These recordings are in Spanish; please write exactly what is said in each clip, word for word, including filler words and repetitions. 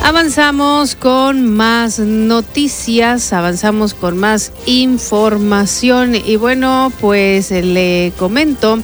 Avanzamos con más noticias, avanzamos con más información y bueno, pues le comento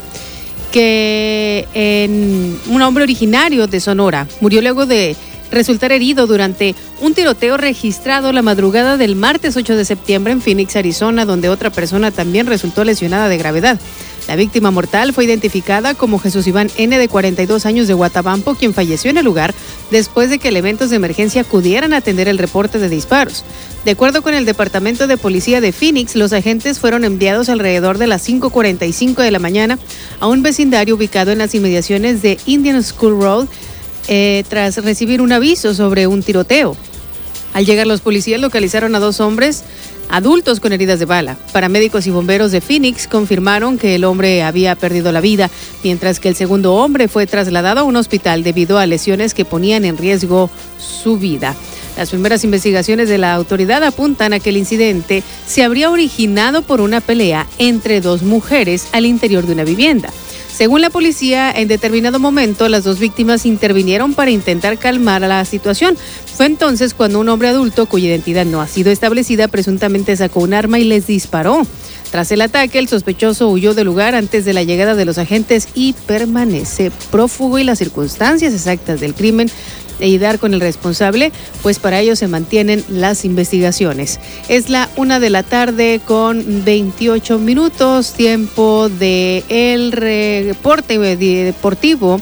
que en un hombre originario de Sonora murió luego de resultar herido durante un tiroteo registrado la madrugada del martes ocho de septiembre en Phoenix, Arizona, donde otra persona también resultó lesionada de gravedad. La víctima mortal fue identificada como Jesús Iván N., de cuarenta y dos años, de Guatabampo, quien falleció en el lugar después de que elementos de emergencia acudieran a atender el reporte de disparos. De acuerdo con el Departamento de Policía de Phoenix, los agentes fueron enviados alrededor de las cinco cuarenta y cinco de la mañana a un vecindario ubicado en las inmediaciones de Indian School Road, eh, tras recibir un aviso sobre un tiroteo. Al llegar, los policías localizaron a dos hombres adultos con heridas de bala. Paramédicos y bomberos de Phoenix confirmaron que el hombre había perdido la vida, mientras que el segundo hombre fue trasladado a un hospital debido a lesiones que ponían en riesgo su vida. Las primeras investigaciones de la autoridad apuntan a que el incidente se habría originado por una pelea entre dos mujeres al interior de una vivienda. Según la policía, en determinado momento las dos víctimas intervinieron para intentar calmar la situación. Fue entonces cuando un hombre adulto, cuya identidad no ha sido establecida, presuntamente sacó un arma y les disparó. Tras el ataque, el sospechoso huyó del lugar antes de la llegada de los agentes y permanece prófugo, y las circunstancias exactas del crimen y dar con el responsable, pues para ello se mantienen las investigaciones. Es la una de la tarde con veintiocho minutos, tiempo de el reporte deportivo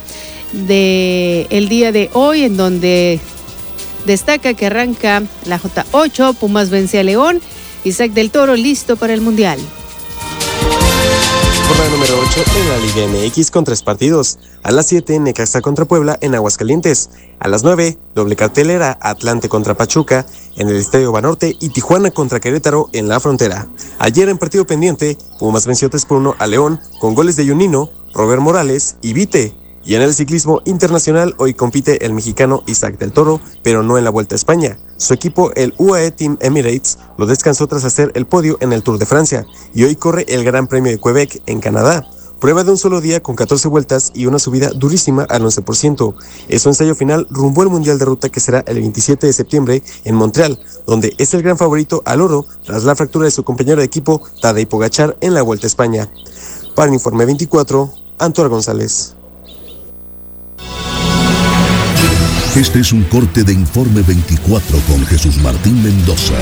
de el día de hoy, en donde destaca que arranca la J ocho, Pumas vence a León, Isaac del Toro listo para el Mundial. Jornada número ocho en la Liga M X con tres partidos. A las siete, Necaxa contra Puebla en Aguascalientes. A las nueve, doble cartelera, Atlante contra Pachuca en el Estadio Banorte y Tijuana contra Querétaro en la Frontera. Ayer, en partido pendiente, Pumas venció tres por uno a León con goles de Junino, Robert Morales y Vite. Y en el ciclismo internacional, hoy compite el mexicano Isaac del Toro, pero no en la Vuelta a España. Su equipo, el U A E Team Emirates, lo descansó tras hacer el podio en el Tour de Francia, y hoy corre el Gran Premio de Quebec en Canadá. Prueba de un solo día con catorce vueltas y una subida durísima al once por ciento. Es su ensayo final rumbo al Mundial de Ruta, que será el veintisiete de septiembre en Montreal, donde es el gran favorito al oro tras la fractura de su compañero de equipo Tadej Pogačar en la Vuelta a España. Para el Informe veinticuatro, Antonio González. Este es un corte de Informe veinticuatro con Jesús Martín Mendoza.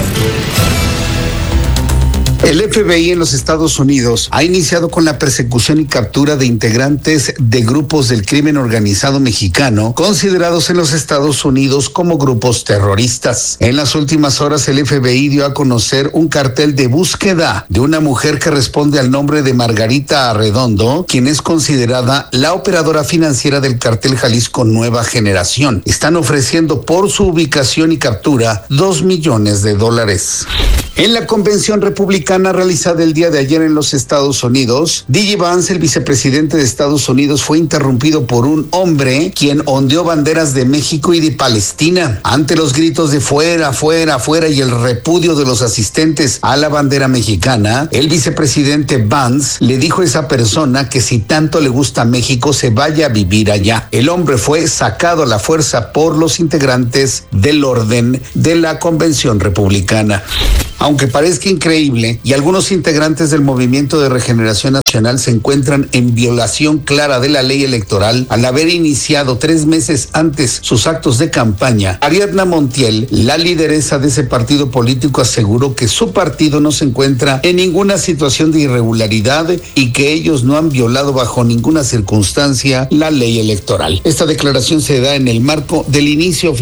El F B I en los Estados Unidos ha iniciado con la persecución y captura de integrantes de grupos del crimen organizado mexicano considerados en los Estados Unidos como grupos terroristas. En las últimas horas, el F B I dio a conocer un cartel de búsqueda de una mujer que responde al nombre de Margarita Arredondo, quien es considerada la operadora financiera del cartel Jalisco Nueva Generación. Están ofreciendo por su ubicación y captura dos millones de dólares. En la convención republicana realizada el día de ayer en los Estados Unidos, D J Vance, el vicepresidente de Estados Unidos, fue interrumpido por un hombre quien ondeó banderas de México y de Palestina. Ante los gritos de fuera, fuera, fuera y el repudio de los asistentes a la bandera mexicana, el vicepresidente Vance le dijo a esa persona que si tanto le gusta México, se vaya a vivir allá. El hombre fue sacado a la fuerza por los integrantes del orden de la convención republicana. Aunque parezca increíble, y algunos integrantes del Movimiento de Regeneración Nacional se encuentran en violación clara de la ley electoral al haber iniciado tres meses antes sus actos de campaña, Ariadna Montiel, la lideresa de ese partido político, aseguró que su partido no se encuentra en ninguna situación de irregularidad y que ellos no han violado bajo ninguna circunstancia la ley electoral. Esta declaración se da en el marco del inicio